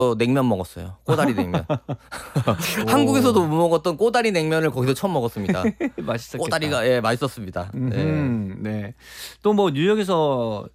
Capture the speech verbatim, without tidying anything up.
어 냉면 먹었어요. 꼬다리 냉면. 한국에서도 못 먹었던 꼬다리 냉면을 거기서 처음 먹었습니다. 맛있었겠다. 꼬다리가 예 맛있었습니다. 네. 음흠. 네. 또 뭐 뉴욕에서